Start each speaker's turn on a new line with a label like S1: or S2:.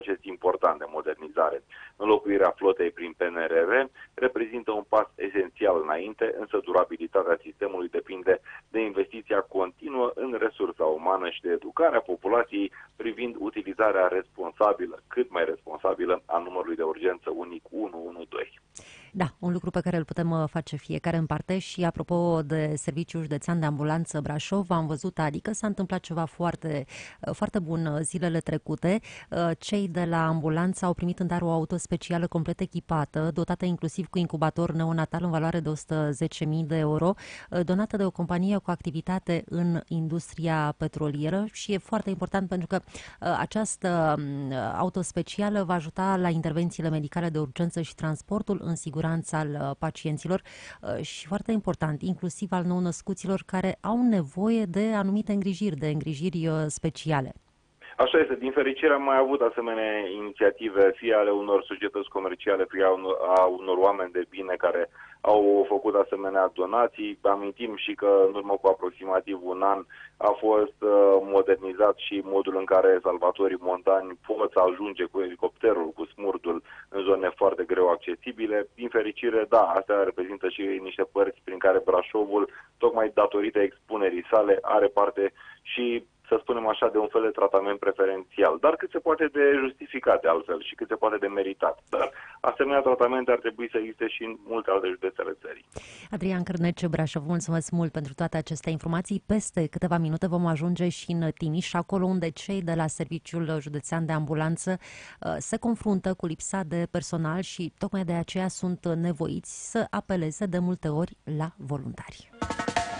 S1: Acest important de modernizare. Înlocuirea flotei prin PNRR reprezintă un pas esențial înainte, însă durabilitatea sistemului depinde de investiția continuă în resursa umană și de educarea populației privind utilizarea responsabilă, cât mai responsabilă, a numărului de urgență unic 112.
S2: Da, un lucru pe care îl putem face fiecare în parte. Și apropo de Serviciul Județean de Ambulanță Brașov, am văzut, adică s-a întâmplat ceva foarte, foarte bun zilele trecute. Cei de la ambulanță au primit în dar o auto specială complet echipată, dotată inclusiv cu incubator neonatal în valoare de 110.000 de euro, donată de o companie cu activitate în industria petrolieră, și e foarte important pentru că această auto specială va ajuta la intervențiile medicale de urgență și transportul în siguranța al pacienților și, foarte important, inclusiv al nou-născuților care au nevoie de anumite îngrijiri, de îngrijiri speciale.
S1: Așa este. Din fericire am mai avut asemenea inițiative, fie ale unor societăți comerciale, fie a unor oameni de bine care au făcut asemenea donații. Amintim și că în urmă cu aproximativ un an a fost modernizat și modul în care salvatorii montani pot ajunge cu elicopterul, cu smurdul, în zone foarte greu accesibile. Din fericire, da, astea reprezintă și niște părți prin care Brașovul, tocmai datorită expunerii sale, are parte și, să spunem așa, de un fel de tratament preferențial, dar cât se poate de justificat de altfel și cât se poate de meritat. Dar asemenea tratamente ar trebui să existe și în multe alte județele țării.
S2: Adrian Cârnece, Brașov, mulțumesc mult pentru toate aceste informații. Peste câteva minute vom ajunge și în Timiș, acolo unde cei de la Serviciul Județean de Ambulanță se confruntă cu lipsa de personal și tocmai de aceea sunt nevoiți să apeleze de multe ori la voluntari.